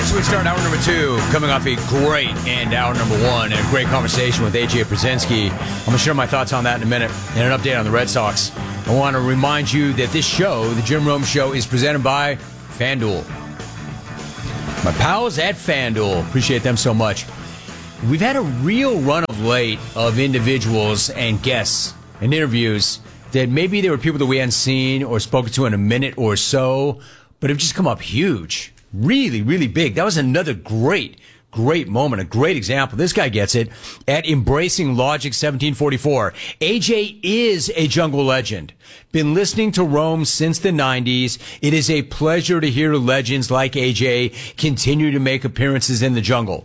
So we start hour number 2, coming off a great and hour number 1, and a great conversation with A.J. Pierzynski. I'm going to share my thoughts on that in a minute, and an update on the Red Sox. I want to remind you that this show, the Jim Rome Show, is presented by FanDuel. My pals at FanDuel, appreciate them so much. We've had a real run of late of individuals and guests and interviews that maybe they were people that we hadn't seen or spoken to in a minute or so, but have just come up huge. Really, really big. That was another great moment, a great example. This guy gets it at Embracing Logic 1744. AJ is a jungle legend. Been listening to Rome since the 90s. It is a pleasure to hear legends like AJ continue to make appearances in the jungle.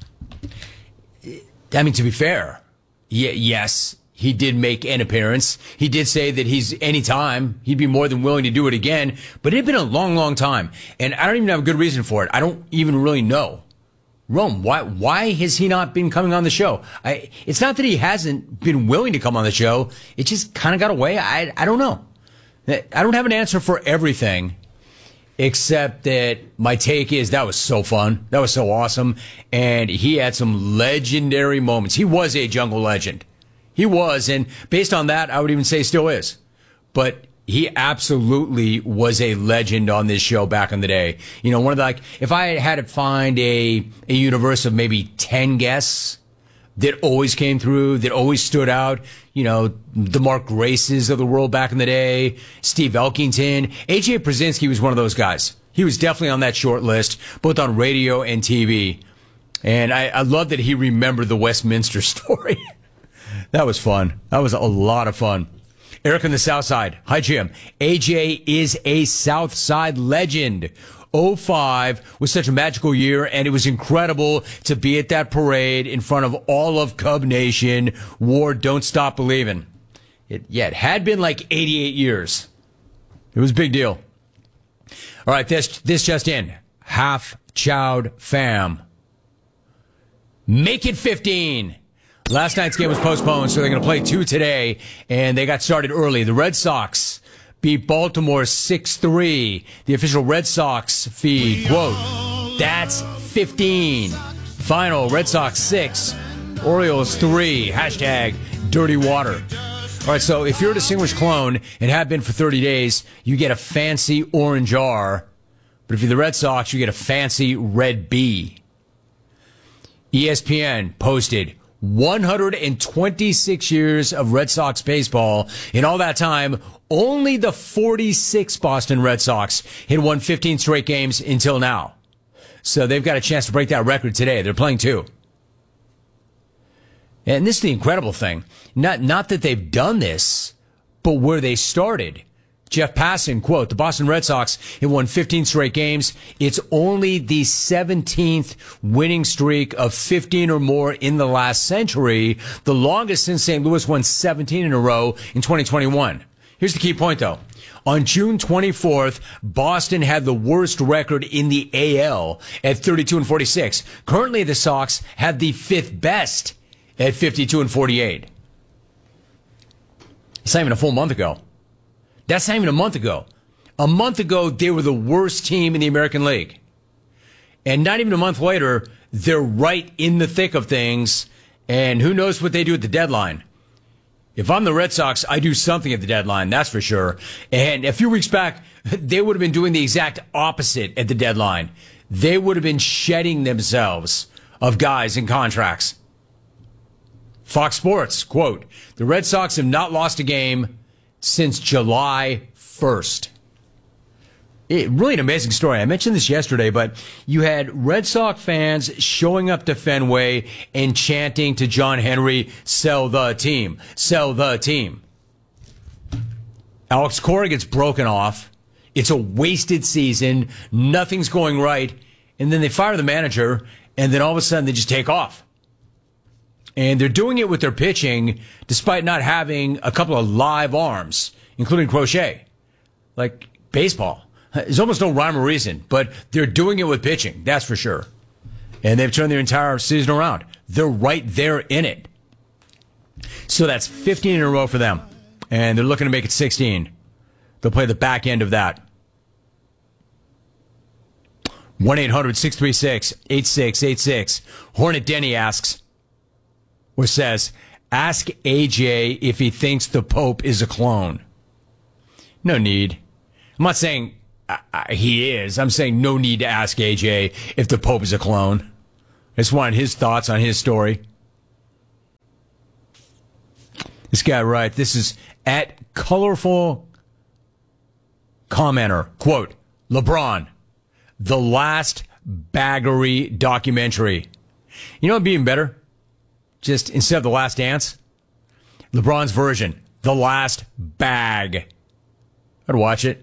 I mean, to be fair, yes, he did make an appearance. He did say that anytime, he'd be more than willing to do it again. But it had been a long, long time. And I don't even have a good reason for it. I don't even really know. Rome, why has he not been coming on the show? It's not that he hasn't been willing to come on the show. It just kind of got away. I don't know. I don't have an answer for everything, except that my take is that was so fun. That was so awesome. And he had some legendary moments. He was a jungle legend. He was, and based on that, I would even say still is. But he absolutely was a legend on this show back in the day. You know, if I had to find a universe of maybe 10 guests that always came through, that always stood out, you know, the Mark Graces of the world back in the day, Steve Elkington, A.J. Pierzynski was one of those guys. He was definitely on that short list, both on radio and TV. And I love that he remembered the Westminster story. That was fun. That was a lot of fun. Eric on the South Side. Hi, Jim. AJ is a South Side legend. 05 was such a magical year, and it was incredible to be at that parade in front of all of Cub Nation. War, don't stop believing. It had been like 88 years. It was a big deal. All right, this just in. Half Chowed fam. Make it 15. Last night's game was postponed, so they're going to play 2 today, and they got started early. The Red Sox beat Baltimore 6-3. The official Red Sox feed, quote, that's 15. Final, Red Sox 6, Orioles 3, hashtag dirty water. All right, so if you're a distinguished clone and have been for 30 days, you get a fancy orange R. But if you're the Red Sox, you get a fancy red B. ESPN posted 126 years of Red Sox baseball. In all that time, only the 46 Boston Red Sox had won 15 straight games until now. So they've got a chance to break that record today. They're playing 2. And this is the incredible thing. Not that they've done this, but where they started. Jeff Passan, quote, the Boston Red Sox have won 15 straight games. It's only the 17th winning streak of 15 or more in the last century, the longest since St. Louis won 17 in a row in 2021. Here's the key point, though. On June 24th, Boston had the worst record in the AL at 32-46. Currently, the Sox have the 5th best at 52-48. It's not even a full month ago. That's not even a month ago. A month ago, they were the worst team in the American League. And not even a month later, they're right in the thick of things. And who knows what they do at the deadline. If I'm the Red Sox, I do something at the deadline, that's for sure. And a few weeks back, they would have been doing the exact opposite at the deadline. They would have been shedding themselves of guys in contracts. Fox Sports, quote, the Red Sox have not lost a game since July 1st. Really an amazing story. I mentioned this yesterday, but you had Red Sox fans showing up to Fenway and chanting to John Henry, sell the team, sell the team. Alex Cora gets broken off. It's a wasted season. Nothing's going right. And then they fire the manager, and then all of a sudden they just take off. And they're doing it with their pitching, despite not having a couple of live arms, including Crochet. Like baseball. There's almost no rhyme or reason, but they're doing it with pitching, that's for sure. And they've turned their entire season around. They're right there in it. So that's 15 in a row for them. And they're looking to make it 16. They'll play the back end of that. 1-800-636-8686. Hornet Denny asks, or says, ask AJ if he thinks the Pope is a clone. No need. I'm not saying he is. I'm saying no need to ask AJ if the Pope is a clone. I just wanted his thoughts on his story. This guy, right, this is at Colorful Commenter. Quote, LeBron, the last baggery documentary. You know what'd be even better? Just instead of The Last Dance, LeBron's version, The Last Bag. I'd watch it.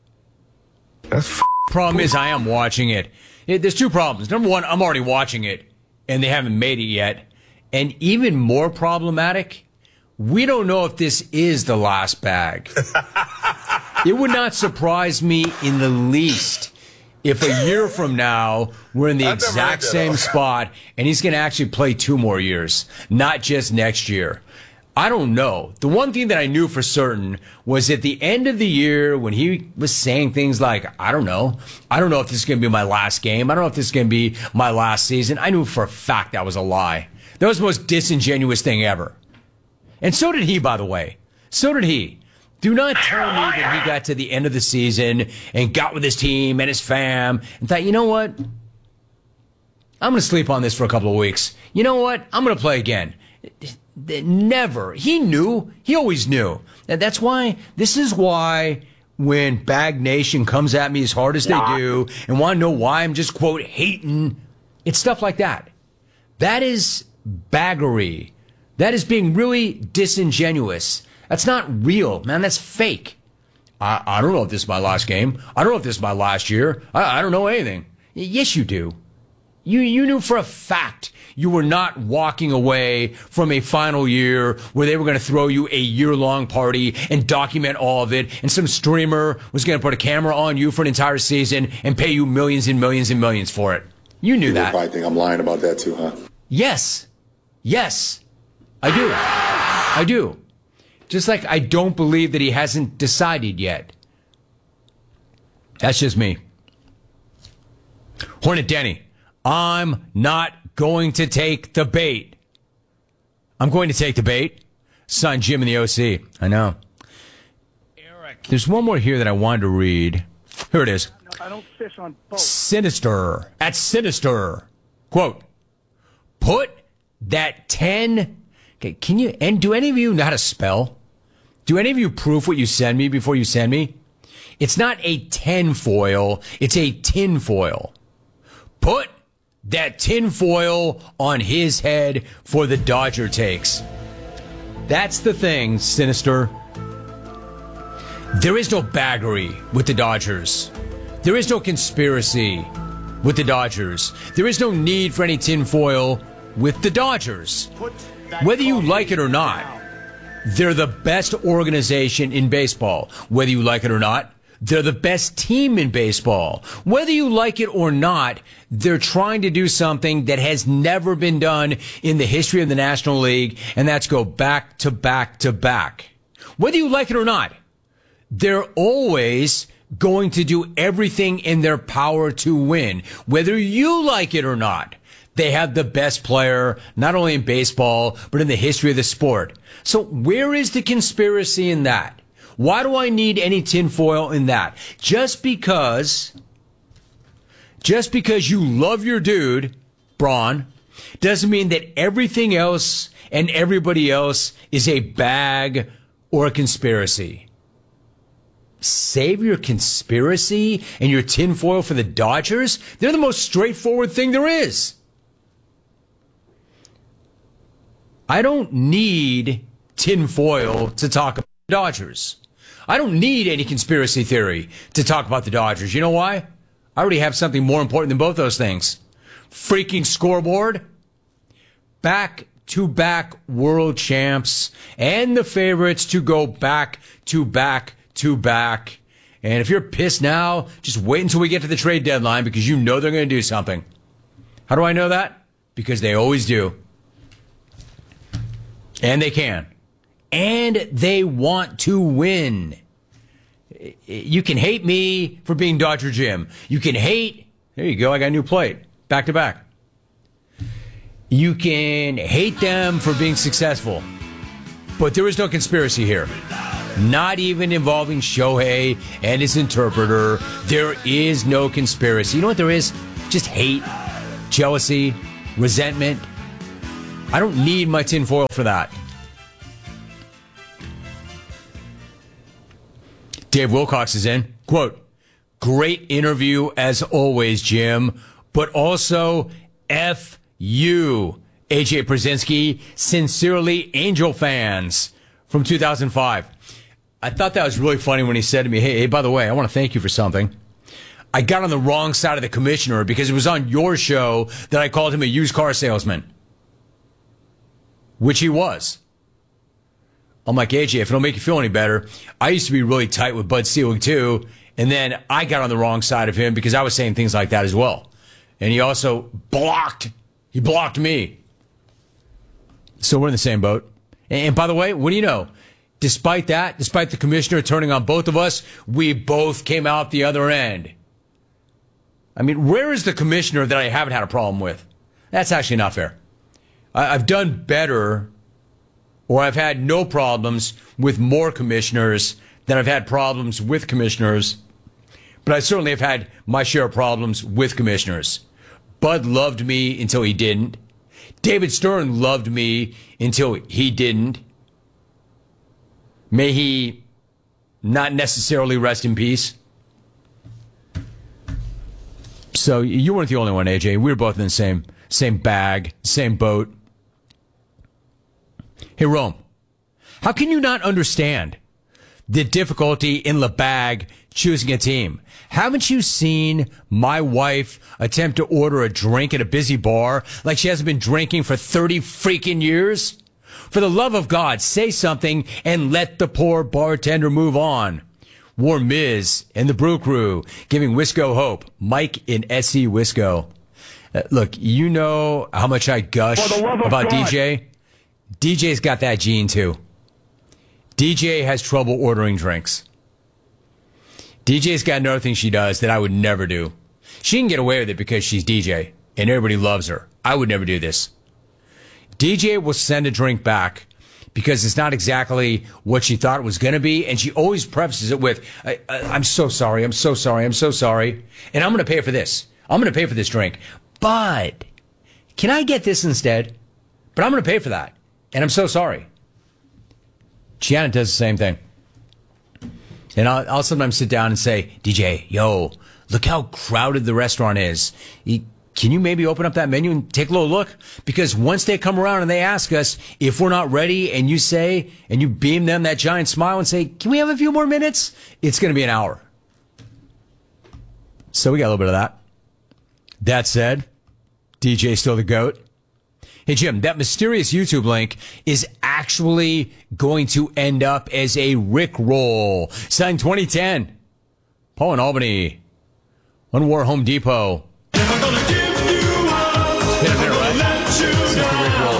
Problem is, I am watching it. There's two problems. Number one, I'm already watching it, and they haven't made it yet. And even more problematic, we don't know if this is the last bag. It would not surprise me in the least if a year from now we're in the exact same spot and he's going to actually play 2 more years, not just next year. I don't know. The one thing that I knew for certain was at the end of the year when he was saying things like, I don't know if this is going to be my last game. I don't know if this is going to be my last season. I knew for a fact that was a lie. That was the most disingenuous thing ever. And so did he, by the way. So did he. Do not tell me that he got to the end of the season and got with his team and his fam and thought, you know what? I'm going to sleep on this for a couple of weeks. You know what? I'm going to play again. Never. He knew. He always knew. And that's why, this is why when Bag Nation comes at me as hard as they do and want to know why I'm just, quote, hating, it's stuff like that. That is baggery. That is being really disingenuous. That's not real, man. That's fake. I don't know if this is my last game. I don't know if this is my last year. I don't know anything. Yes, you do. You knew for a fact you were not walking away from a final year where they were going to throw you a year-long party and document all of it, and some streamer was going to put a camera on you for an entire season and pay you millions and millions and millions for it. You knew that. You probably think I'm lying about that too, huh? Yes. Yes. I do. I do. Just like I don't believe that he hasn't decided yet. That's just me. Hornet Denny, I'm not going to take the bait. I'm going to take the bait. Son Jim in the OC. I know. Eric. There's one more here that I wanted to read. Here it is. I don't fish on boats. Sinister. At Sinister. Quote, put that 10... Okay, can you... And do any of you know how to spell? Do any of you proof what you send me before you send me? It's not a tinfoil. It's a tinfoil. Put that tinfoil on his head for the Dodger takes. That's the thing, Sinister. There is no baggery with the Dodgers. There is no conspiracy with the Dodgers. There is no need for any tinfoil with the Dodgers. Whether you like it or not, they're the best organization in baseball. Whether you like it or not, they're the best team in baseball. Whether you like it or not, they're trying to do something that has never been done in the history of the National League, and that's go back to back to back. Whether you like it or not, they're always going to do everything in their power to win. Whether you like it or not, they have the best player, not only in baseball, but in the history of the sport. So where is the conspiracy in that? Why do I need any tinfoil in that? Just because you love your dude, Braun, doesn't mean that everything else and everybody else is a bag or a conspiracy. Save your conspiracy and your tinfoil for the Dodgers? They're the most straightforward thing there is. I don't need tinfoil to talk about the Dodgers. I don't need any conspiracy theory to talk about the Dodgers. You know why? I already have something more important than both those things. Freaking scoreboard. Back-to-back world champs and the favorites to go back-to-back-to-back. And if you're pissed now, just wait until we get to the trade deadline because you know they're going to do something. How do I know that? Because they always do. And they can. And they want to win. You can hate me for being Dodger Jim. You can hate There you go. I got a new plate. Back to back. You can hate them for being successful, but there is no conspiracy here. Not even involving Shohei and his interpreter. There is no conspiracy. You know what there is? Just hate, jealousy, resentment. I don't need my tinfoil for that. Dave Wilcox is in. Quote, great interview as always, Jim, but also F you, AJ Brzezinski. Sincerely, Angel fans, from 2005. I thought that was really funny when he said to me, hey, by the way, I want to thank you for something. I got on the wrong side of the commissioner because it was on your show that I called him a used car salesman. Which he was. I'm like, AJ, if it'll make you feel any better, I used to be really tight with Bud Selig too, and then I got on the wrong side of him because I was saying things like that as well. And he also blocked me. So we're in the same boat. And by the way, what do you know? Despite that, despite the commissioner turning on both of us, we both came out the other end. I mean, where is the commissioner that I haven't had a problem with? That's actually not fair. I've done better, or I've had no problems with more commissioners than I've had problems with commissioners. But I certainly have had my share of problems with commissioners. Bud loved me until he didn't. David Stern loved me until he didn't. May he not necessarily rest in peace. So you weren't the only one, AJ. We were both in the same bag, same boat. Hey, Rome, how can you not understand the difficulty in the bag choosing a team? Haven't you seen my wife attempt to order a drink at a busy bar like she hasn't been drinking for 30 freaking years? For the love of God, say something and let the poor bartender move on. War Miz and the Brew Crew giving Wisco hope. Mike in SC Wisco. Look, you know how much I gush about DJ. DJ's got that gene too. DJ has trouble ordering drinks. DJ's got another thing she does that I would never do. She can get away with it because she's DJ and everybody loves her. I would never do this. DJ will send a drink back because it's not exactly what she thought it was going to be, and she always prefaces it with, I'm so sorry, I'm so sorry, I'm so sorry, and I'm going to pay for this. I'm going to pay for this drink. But can I get this instead? But I'm going to pay for that, and I'm so sorry. Gianna does the same thing. And I'll sometimes sit down and say, DJ, yo, look how crowded the restaurant is. Can you maybe open up that menu and take a little look? Because once they come around and they ask us if we're not ready, and you say, and you beam them that giant smile and say, can we have a few more minutes? It's going to be an hour. So we got a little bit of that. That said, DJ's still the GOAT. Hey, Jim, that mysterious YouTube link is actually going to end up as a Rickroll. Signed 2010. Paul in Albany. Unwar Home Depot. It's been a minute, right? Since the Rickroll.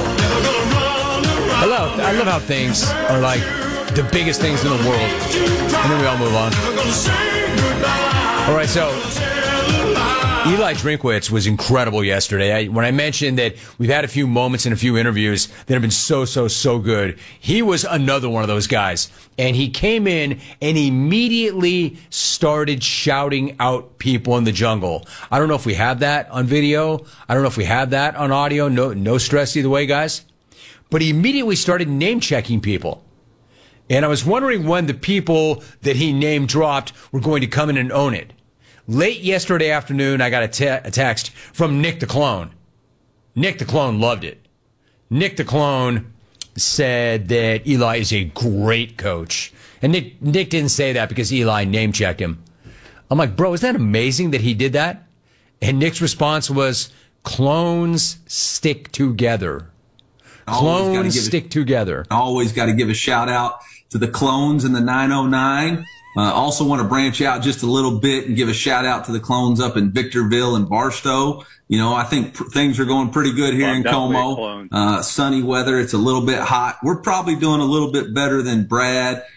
I love how things are like the biggest things in the world. And then we all move on. All right, so Eli Drinkwitz was incredible yesterday. When I mentioned that we've had a few moments and a few interviews that have been so good, he was another one of those guys. And he came in and immediately started shouting out people in the jungle. I don't know if we have that on video. I don't know if we have that on audio. No stress either way, guys. But he immediately started name-checking people. And I was wondering when the people that he name-dropped were going to come in and own it. Late yesterday afternoon, I got a text from Nick the Clone. Nick the Clone loved it. Nick the Clone said that Eli is a great coach. And Nick didn't say that because Eli name-checked him. I'm like, bro, isn't that amazing that he did that? And Nick's response was, clones stick together. Clones stick together. Always got to give a shout out to the clones in the 909. Also want to branch out just a little bit and give a shout out to the clones up in Victorville and Barstow. You know, I think things are going pretty good here in Como. Sunny weather. It's a little bit hot. We're probably doing a little bit better than Brad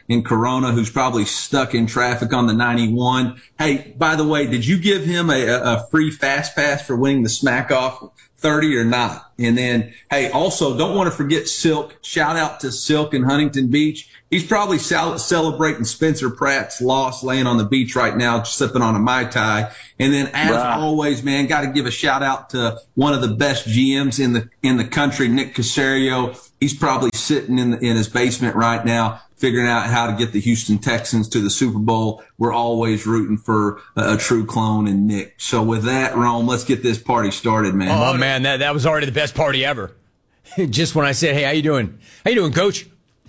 in Corona who's probably stuck in traffic on the 91. Hey, by the way, did you give him a free fast pass for winning the Smack Off 30 or not? And then, hey, also don't want to forget Silk. Shout out to Silk in Huntington Beach. He's probably celebrating Spencer Pratt's loss, laying on the beach right now, sipping on a Mai Tai. And then, as always, man, got to give a shout out to one of the best GMs in the country, Nick Caserio. He's probably sitting in his basement right now, figuring out how to get the Houston Texans to the Super Bowl. We're always rooting for a true clone in Nick. So with that, Rome, let's get this party started, man. Oh man, that was already the best party ever. Just when I said, "Hey, how you doing? How you doing, Coach?"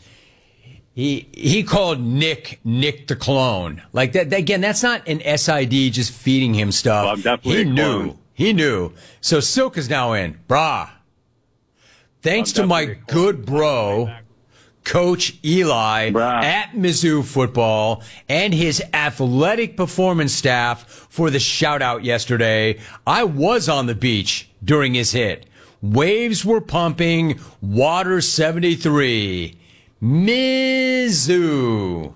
He called Nick the clone. Like that again, that's not an SID just feeding him stuff. Well, I'm definitely He knew. So Silk is now in. Brah. Thanks to my good bro, Coach Eli at Mizzou football and his athletic performance staff for the shout out yesterday. I was on the beach during his hit. Waves were pumping, water 73. Mizzou.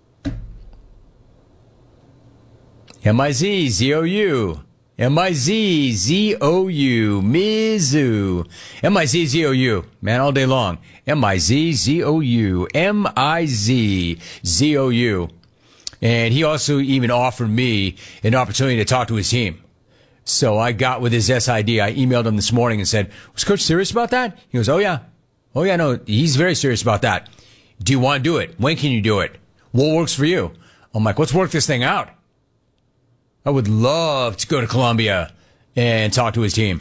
M-I-Z-Z-O-U. M-I-Z-Z-O-U. Mizzou. M-I-Z-Z-O-U. Man, all day long. M-I-Z-Z-O-U. M-I-Z-Z-O-U. And he also even offered me an opportunity to talk to his team. So I got with his SID. I emailed him this morning and said, was Coach serious about that? He goes, oh yeah, no, he's very serious about that. Do you want to do it? When can you do it? What works for you? I'm like, let's work this thing out. I would love to go to Columbia and talk to his team.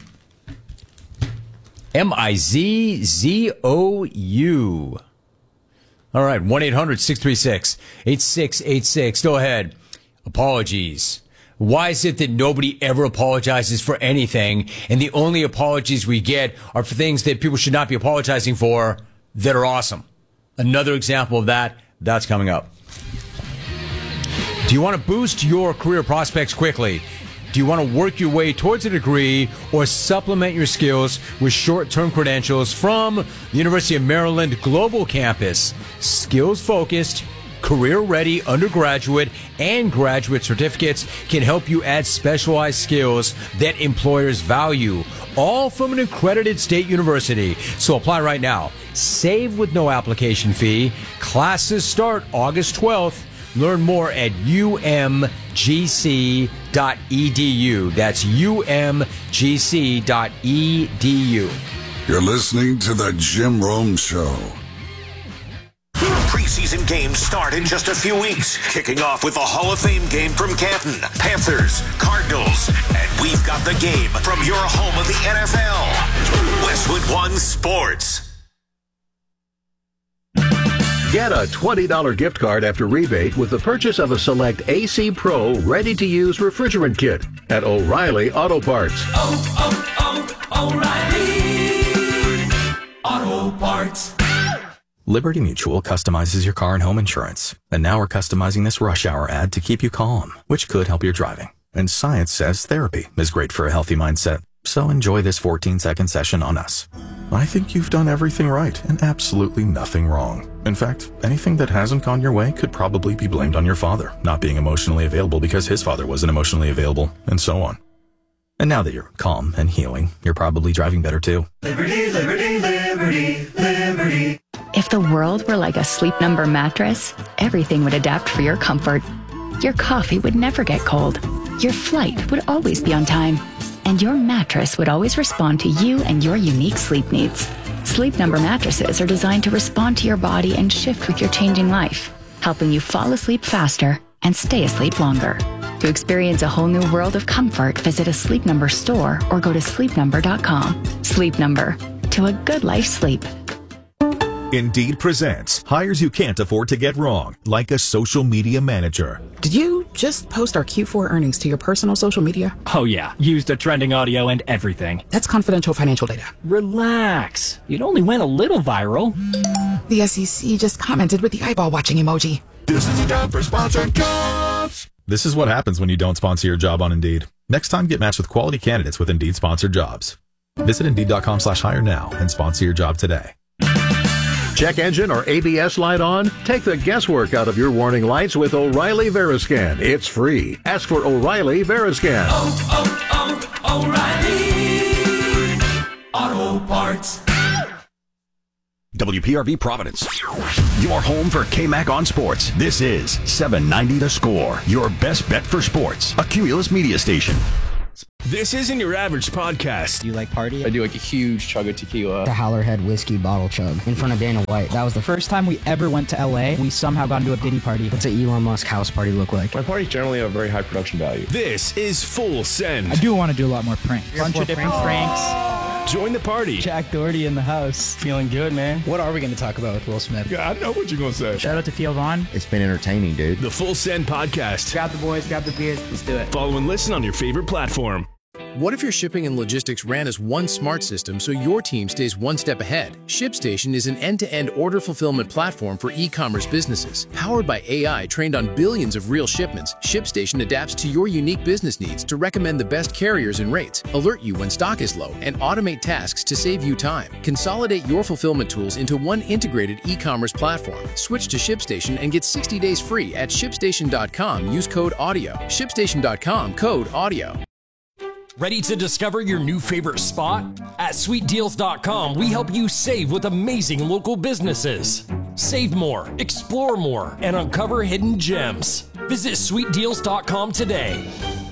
M-I-Z-Z-O-U. All right, 1-800-636-8686. Go ahead. Apologies. Why is it that nobody ever apologizes for anything, and the only apologies we get are for things that people should not be apologizing for that are awesome? Another example of that's coming up. Do you want to boost your career prospects quickly? Do you want to work your way towards a degree or supplement your skills with short-term credentials from the University of Maryland Global Campus? Skills-focused, career-ready undergraduate and graduate certificates can help you add specialized skills that employers value, all from an accredited state university. So apply right now. Save with no application fee. Classes start August 12th. Learn more at umgc.edu. That's umgc.edu. You're listening to The Jim Rome Show. Preseason games start in just a few weeks, kicking off with the Hall of Fame game from Canton, Panthers, Cardinals, and we've got the game from your home of the NFL, Westwood One Sports. Get a $20 gift card after rebate with the purchase of a select AC Pro ready-to-use refrigerant kit at O'Reilly Auto Parts. O'Reilly Auto Parts. Liberty Mutual customizes your car and home insurance. And now we're customizing this rush hour ad to keep you calm, which could help your driving. And science says therapy is great for a healthy mindset. So enjoy this 14-second session on us. I think you've done everything right and absolutely nothing wrong. In fact, anything that hasn't gone your way could probably be blamed on your father not being emotionally available because his father wasn't emotionally available, and so on. And now that you're calm and healing, you're probably driving better too. Liberty, liberty, liberty, liberty. If the world were like a Sleep Number mattress, everything would adapt for your comfort. Your coffee would never get cold. Your flight would always be on time. And your mattress would always respond to you and your unique sleep needs. Sleep Number mattresses are designed to respond to your body and shift with your changing life, helping you fall asleep faster and stay asleep longer. To experience a whole new world of comfort, visit a Sleep Number store or go to sleepnumber.com. Sleep Number. To a good life sleep. Indeed presents hires you can't afford to get wrong, like a social media manager. Did you just post our Q4 earnings to your personal social media? Oh yeah, used a trending audio and everything. That's confidential financial data. Relax. It only went a little viral. The SEC just commented with the eyeball watching emoji. This is a job for sponsored jobs. This is what happens when you don't sponsor your job on Indeed. Next time, get matched with quality candidates with Indeed sponsored jobs. Visit Indeed.com/hire now and sponsor your job today. Check engine or ABS light on? Take the guesswork out of your warning lights with O'Reilly Veriscan. It's free. Ask for O'Reilly Veriscan. O'Reilly Auto Parts. WPRV Providence. Your home for KMAC on sports. This is 790 The Score. Your best bet for sports. A Cumulus media station. This isn't your average podcast. Do you like party? I do like a huge chug of tequila. The Howlerhead whiskey bottle chug in front of Dana White. That was the first time we ever went to LA. We somehow got into a Diddy party. What's an Elon Musk house party look like? My parties generally have a very high production value. This is Full Send. I do want to do a lot more pranks. Bunch of different pranks. Join the party. Jack Doherty in the house. Feeling good, man. What are we going to talk about with Will Smith? Yeah, I know what you're going to say. Shout out to Theo Vaughn. It's been entertaining, dude. The Full Send podcast. Grab the boys, grab the beers, let's do it. Follow and listen on your favorite platform. What if your shipping and logistics ran as one smart system so your team stays one step ahead? ShipStation is an end-to-end order fulfillment platform for e-commerce businesses. Powered by AI trained on billions of real shipments, ShipStation adapts to your unique business needs to recommend the best carriers and rates, alert you when stock is low, and automate tasks to save you time. Consolidate your fulfillment tools into one integrated e-commerce platform. Switch to ShipStation and get 60 days free at ShipStation.com. Use code AUDIO. ShipStation.com, code AUDIO. Ready to discover your new favorite spot? At SweetDeals.com, we help you save with amazing local businesses. Save more, explore more, and uncover hidden gems. Visit SweetDeals.com today.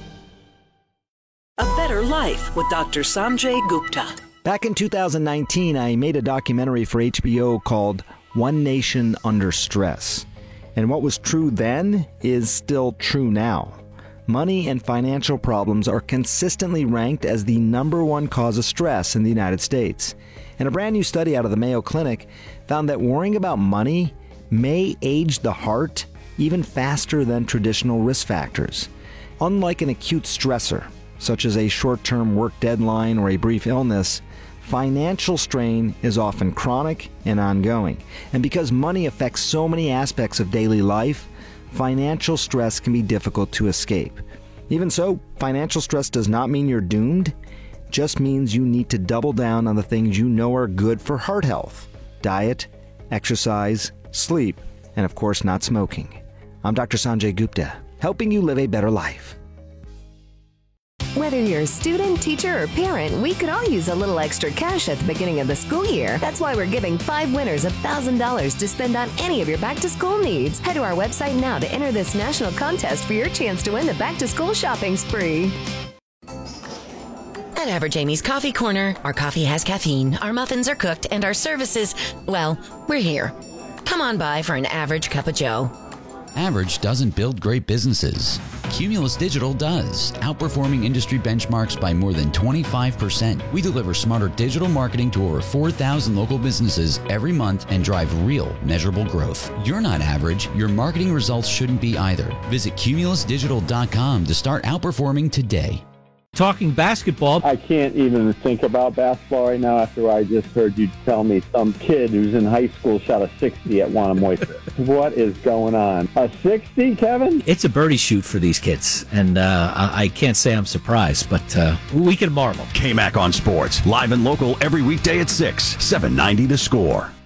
A Better Life with Dr. Sanjay Gupta. Back in 2019, I made a documentary for HBO called One Nation Under Stress. And what was true then is still true now. Money and financial problems are consistently ranked as the #1 cause of stress in the United States. And a brand new study out of the Mayo Clinic found that worrying about money may age the heart even faster than traditional risk factors. Unlike an acute stressor, such as a short-term work deadline or a brief illness, financial strain is often chronic and ongoing. And because money affects so many aspects of daily life, financial stress can be difficult to escape. Even so, financial stress does not mean you're doomed. It just means you need to double down on the things you know are good for heart health: diet, exercise, sleep, and of course not smoking. I'm Dr. Sanjay Gupta, helping you live a better life. Whether you're a student, teacher, or parent, we could all use a little extra cash at the beginning of the school year. That's why we're giving 5 winners $1,000 to spend on any of your back-to-school needs. Head to our website now to enter this national contest for your chance to win the back-to-school shopping spree. At Average Amy's Coffee Corner, our coffee has caffeine, our muffins are cooked, and our services, well, we're here. Come on by for an average cup of joe. Average doesn't build great businesses. Cumulus Digital does, outperforming industry benchmarks by more than 25%. We deliver smarter digital marketing to over 4,000 local businesses every month and drive real, measurable growth. You're not average. Your marketing results shouldn't be either. Visit cumulusdigital.com to start outperforming today. Talking basketball. I can't even think about basketball right now after I just heard you tell me some kid who's in high school shot a 60 at Wannamoisa. What is going on? A 60, Kevin? It's a birdie shoot for these kids, and I can't say I'm surprised, but we can marvel. KMAC on Sports, live and local every weekday at 6, 790 The Score.